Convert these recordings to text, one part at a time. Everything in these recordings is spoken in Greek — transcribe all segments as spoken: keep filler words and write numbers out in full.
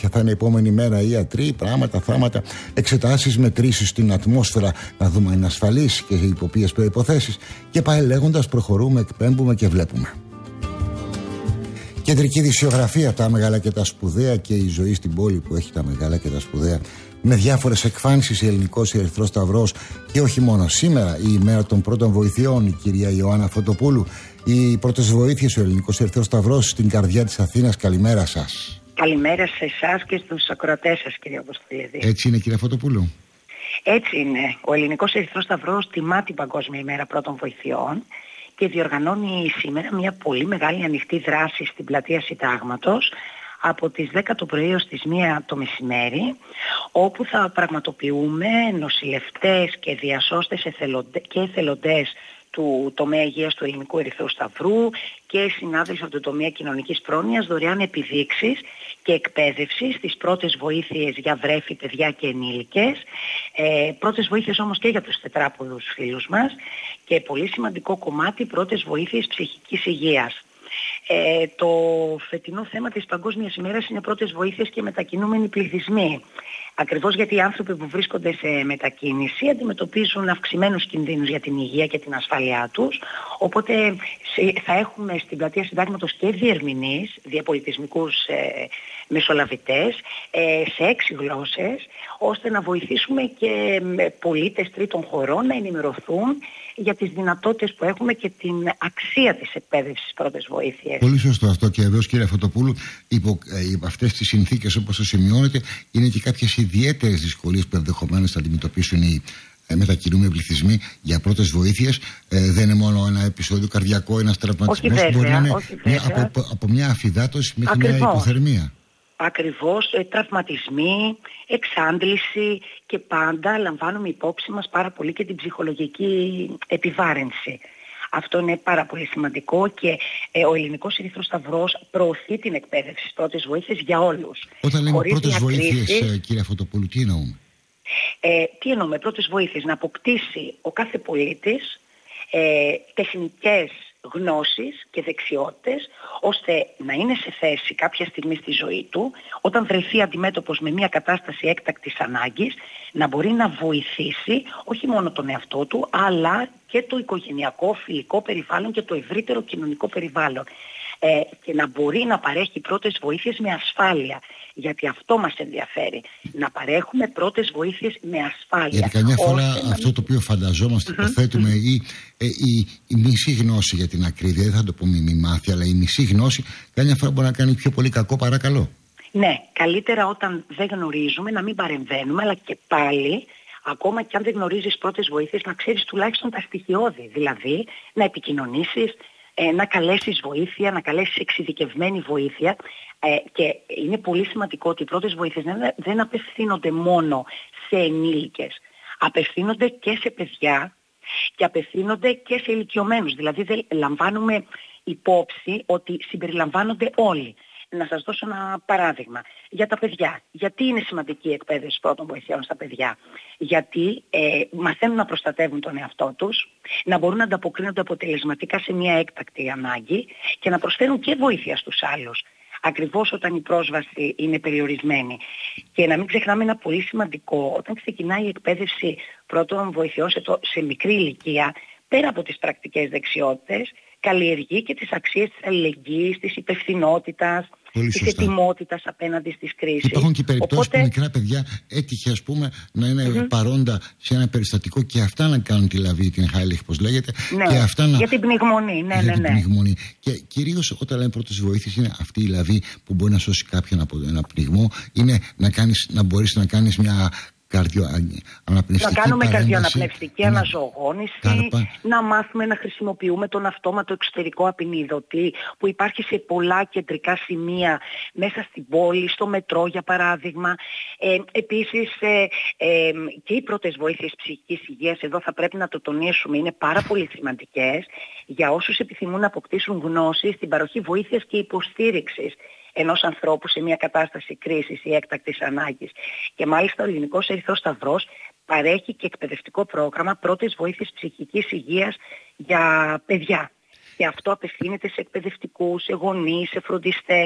ποια θα είναι η επόμενη μέρα, οι ιατροί, πράγματα, θάματα, εξετάσεις, μετρήσεις στην ατμόσφαιρα, να δούμε αν είναι ασφαλής και υπό ποιες προϋποθέσεις. Και πάει λέγοντας, προχωρούμε, εκπέμπουμε και βλέπουμε. Κεντρική δισιογραφία, τα μεγάλα και τα σπουδαία και η ζωή στην πόλη που έχει τα μεγάλα και τα σπουδαία. Με διάφορες εκφάνσεις, Ελληνικός Ερυθρός Σταυρός και όχι μόνο. Σήμερα η ημέρα των πρώτων βοηθειών, η κυρία Ιωάννα Φωτοπούλου. Οι πρώτες βοήθειες, ο Ελληνικός Ερυθρός Σταυρός στην καρδιά της Αθήνας. Καλημέρα σας. Καλημέρα σε εσάς και στους ακροατές σας, κύριε Αποστολίδη. Έτσι είναι, κυρία Φωτοπούλου. Έτσι είναι. Ο Ελληνικός Ερυθρός Σταυρός τιμά την Παγκόσμια ημέρα πρώτων βοηθειών και διοργανώνει σήμερα μια πολύ μεγάλη ανοιχτή δράση στην πλατεία Συντάγματος από τις δέκα το πρωί ως τις μία το μεσημέρι, όπου θα πραγματοποιούμε νοσηλευτές και διασώστες εθελοντε, και εθελοντές του τομέα υγείας του Ελληνικού Ερυθρού Σταυρού και συνάδελφοι από το τομέα κοινωνικής πρόνοιας δωρεάν επιδείξεις και εκπαίδευση στις πρώτες βοήθειες για βρέφη, παιδιά και ενήλικες. Ε, πρώτες βοήθειες όμως και για τους τετράποδους φίλους μας και πολύ σημαντικό κομμάτι πρώτες βοήθειες ψυχικής υγείας. Ε, το φετινό θέμα της Παγκόσμιας ημέρας είναι πρώτες βοήθειες και μετακινούμενοι πληθυσμοί. Ακριβώς γιατί οι άνθρωποι που βρίσκονται σε μετακίνηση αντιμετωπίζουν αυξημένους κινδύνους για την υγεία και την ασφάλειά τους. Οπότε θα έχουμε στην πλατεία Συντάγματος και διερμηνείς, διαπολιτισμικούς ε, μεσολαβητές ε, σε έξι γλώσσες, ώστε να βοηθήσουμε και πολίτες τρίτων χωρών να ενημερωθούν για τις δυνατότητες που έχουμε και την αξία της εκπαίδευσης πρώτες βοήθειες. Πολύ σωστό αυτό και εδώ, κύριε Φωτοπούλου, υπό, ε, υπό αυτές τις συνθήκες όπως το σημειώνετε, είναι και κάποιες ιδιαίτερες δυσκολίες που ενδεχομένως θα αντιμετωπίσουν οι ε, μετακινούμενοι πληθυσμοί για πρώτες βοήθειες. Ε, δεν είναι μόνο ένα επεισόδιο καρδιακό, ένας τραυματισμός, μπορεί να είναι μια, από, από μια αφυδάτωση μέχρι Ακριβώς. μια υποθερμία. Ακριβώς, ε, τραυματισμοί, εξάντληση και πάντα λαμβάνουμε υπόψη μας πάρα πολύ και την ψυχολογική επιβάρυνση. Αυτό είναι πάρα πολύ σημαντικό και ε, ο Ελληνικός Ερυθρός Σταυρός προωθεί την εκπαίδευση στις πρώτες βοήθειες για όλους. Όταν λέμε πρώτες βοήθειες, ε, κύριε Φωτοπούλου, τι εννοούμε? Ε, τι εννοούμε, πρώτες βοήθειες, να αποκτήσει ο κάθε πολίτης ε, τεχνικές γνώσεις και δεξιότητες, ώστε να είναι σε θέση κάποια στιγμή στη ζωή του, όταν βρεθεί αντιμέτωπος με μια κατάσταση έκτακτης ανάγκης, να μπορεί να βοηθήσει όχι μόνο τον εαυτό του, αλλά και το οικογενειακό, φιλικό περιβάλλον και το ευρύτερο κοινωνικό περιβάλλον. Ε, και να μπορεί να παρέχει πρώτες βοήθειες με ασφάλεια. Γιατί αυτό μας ενδιαφέρει. Να παρέχουμε πρώτες βοήθειες με ασφάλεια. Γιατί καμιά φορά αυτό το οποίο φανταζόμαστε, mm-hmm. υποθέτουμε, mm-hmm. Η, η, η μισή γνώση για την ακρίβεια, δεν θα το πούμε μη μάθη, αλλά η μισή γνώση καμιά φορά μπορεί να κάνει πιο πολύ κακό παρά καλό. Ναι, καλύτερα όταν δεν γνωρίζουμε να μην παρεμβαίνουμε, αλλά και πάλι, ακόμα και αν δεν γνωρίζεις πρώτες βοήθειες, να ξέρεις τουλάχιστον τα στοιχειώδη. Δηλαδή, να επικοινωνήσεις, ε, να καλέσεις βοήθεια, να καλέσεις εξειδικευμένη βοήθεια. Ε, και είναι πολύ σημαντικό ότι οι πρώτες βοήθειες δεν απευθύνονται μόνο σε ενήλικες. Απευθύνονται και σε παιδιά και απευθύνονται και σε ηλικιωμένους. Δηλαδή δεν λαμβάνουμε υπόψη ότι συμπεριλαμβάνονται όλοι. Να σας δώσω ένα παράδειγμα. Για τα παιδιά. Γιατί είναι σημαντική η εκπαίδευση πρώτων βοηθειών στα παιδιά? Γιατί ε, μαθαίνουν να προστατεύουν τον εαυτό τους, να μπορούν να ανταποκρίνονται αποτελεσματικά σε μια έκτακτη ανάγκη και να προσφέρουν και βοήθεια στους άλλους. Ακριβώς όταν η πρόσβαση είναι περιορισμένη. Και να μην ξεχνάμε ένα πολύ σημαντικό, όταν ξεκινάει η εκπαίδευση πρώτων βοηθειών σε, το, σε μικρή ηλικία, πέρα από τις πρακτικές δεξιότητες, καλλιεργεί και τις αξίες της αλληλεγγύης, της υπευθυνότητας, της ετοιμότητας απέναντι στις κρίσεις. Υπάρχουν και περιπτώσεις Οπότε... που μικρά παιδιά έτυχε, ας πούμε, να είναι mm-hmm. παρόντα σε ένα περιστατικό και αυτά να κάνουν τη λαβή, την Χάιλιχ, πώς λέγεται. Ναι, και αυτά να... για την πνιγμονή. Ναι, για ναι, την ναι. πνιγμονή. Και κυρίως όταν λέμε πρώτες βοήθειες, είναι αυτή η λαβή που μπορεί να σώσει κάποιον από ένα πνιγμό, είναι να, κάνεις, να μπορείς να κάνεις μια καρδιο, να κάνουμε καρδιοαναπνευστική να... αναζωογόνηση, Κάρπα. να μάθουμε να χρησιμοποιούμε τον αυτόματο εξωτερικό απεινιδωτή που υπάρχει σε πολλά κεντρικά σημεία μέσα στην πόλη, στο μετρό για παράδειγμα. Ε, επίσης ε, ε, και οι πρώτες βοήθειες ψυχικής υγείας, εδώ θα πρέπει να το τονίσουμε, είναι πάρα πολύ σημαντικές για όσους επιθυμούν να αποκτήσουν γνώση στην παροχή βοήθειας και υποστήριξης ενός ανθρώπου σε μια κατάσταση κρίσης ή έκτακτης ανάγκης. Και μάλιστα ο Ελληνικός Ερυθρός Σταυρός παρέχει και εκπαιδευτικό πρόγραμμα πρώτες βοήθειες ψυχικής υγείας για παιδιά. Και αυτό απευθύνεται σε εκπαιδευτικούς, σε γονείς, σε φροντιστές,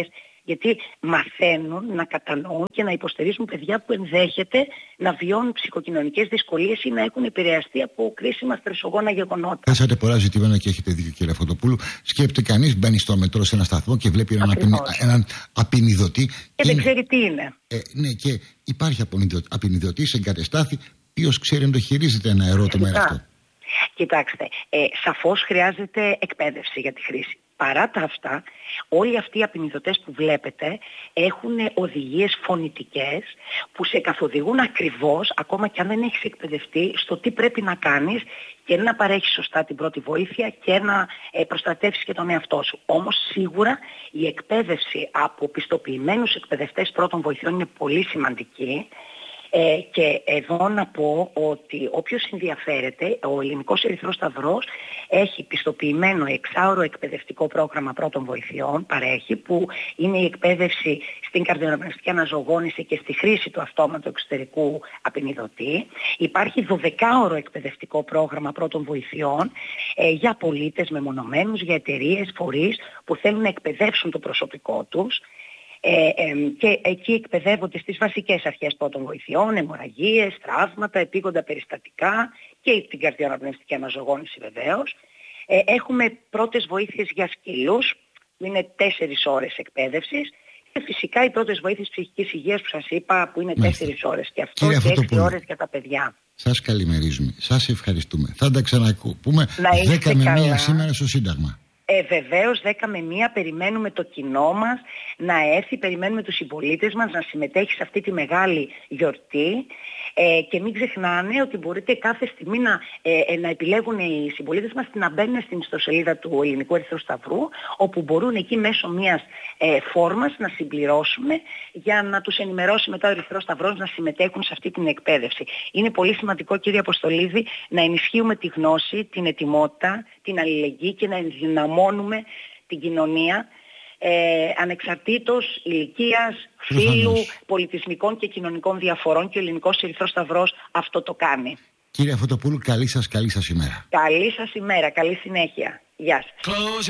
γιατί μαθαίνουν να κατανοούν και να υποστηρίζουν παιδιά που ενδέχεται να βιώνουν ψυχοκοινωνικές δυσκολίες ή να έχουν επηρεαστεί από κρίσιμα στρεσογόνα γεγονότα. Θέσατε πολλά ζητήματα και έχετε δίκιο, κύριε Φωτοπούλου. Σκέφτεται κανείς, μπαίνει στο μετρό σε ένα σταθμό και βλέπει έναν, απεινι... έναν απεινιδωτή. Και, και δεν είναι... ξέρει τι είναι. Ε, ναι, και υπάρχει απεινιδωτής, εγκατεστάθη, ποιος ξέρει να το χειρίζεται ένα ερώτημα αυτό. Κοιτάξτε, ε, σαφώς χρειάζεται εκπαίδευση για τη χρήση. Παρά τα αυτά, όλοι αυτοί οι απεινιδωτές που βλέπετε έχουν οδηγίες φωνητικές που σε καθοδηγούν ακριβώς, ακόμα και αν δεν έχεις εκπαιδευτεί, στο τι πρέπει να κάνεις και να παρέχεις σωστά την πρώτη βοήθεια και να ε, προστατεύσεις και τον εαυτό σου. Όμως σίγουρα η εκπαίδευση από πιστοποιημένους εκπαιδευτές πρώτων βοηθειών είναι πολύ σημαντική. Ε, και εδώ να πω ότι όποιος ενδιαφέρεται, ο Ελληνικός Ερυθρός Σταυρός έχει πιστοποιημένο εξάωρο εκπαιδευτικό πρόγραμμα πρώτων βοηθειών, παρέχει, που είναι η εκπαίδευση στην καρδιοαναπνευστική αναζωογόνηση και στη χρήση του αυτόματου εξωτερικού απεινιδωτή. Υπάρχει δωδεκάωρο εκπαιδευτικό πρόγραμμα πρώτων βοηθειών ε, για πολίτες μεμονωμένους, για εταιρείες, φορείς που θέλουν να εκπαιδεύσουν το προσωπικό τους. Ε, ε, και εκεί εκπαιδεύονται στις βασικές αρχές πρώτων βοηθειών, αιμορραγίες, τραύματα, επίγοντα περιστατικά και την καρδιοαναπνευστική αναζωογόνηση βεβαίως. Ε, έχουμε πρώτες βοήθειες για σκύλους, που είναι τέσσερις ώρες εκπαίδευσης, και φυσικά οι πρώτες βοήθειες ψυχικής υγείας που σας είπα, που είναι τέσσερις ώρες και αυτό, και έξι ώρες για τα παιδιά. Σας καλημερίζουμε, σας ευχαριστούμε. Θα τα ξαναπούμε δέκα με μία σήμερα στο Σύνταγμα. Ε, βεβαίως δέκα με μία περιμένουμε το κοινό μας να έρθει, περιμένουμε τους συμπολίτες μας να συμμετέχει σε αυτή τη μεγάλη γιορτή ε, και μην ξεχνάνε ότι μπορείτε κάθε στιγμή να, ε, να επιλέγουν οι συμπολίτες μας να μπαίνουν στην ιστοσελίδα του Ελληνικού Ερυθρού Σταυρού, όπου μπορούν εκεί μέσω μιας ε, φόρμας να συμπληρώσουμε για να τους ενημερώσει μετά ο Ερυθρός Σταυρός να συμμετέχουν σε αυτή την εκπαίδευση. Είναι πολύ σημαντικό, κύριε Αποστολίδη, να ενισχύουμε τη γνώση, την ετοιμότητα, την αλληλεγγύη και να ενδυναμώνουμε την κοινωνία ε, ανεξαρτήτως ηλικίας, φύλου, πολιτισμικών και κοινωνικών διαφορών, και ο Ελληνικός Ερυθρός Σταυρός αυτό το κάνει. Κύριε Φωτοπούλου, καλή σας, καλή σας ημέρα. Καλή σας ημέρα, καλή συνέχεια. Γεια σας.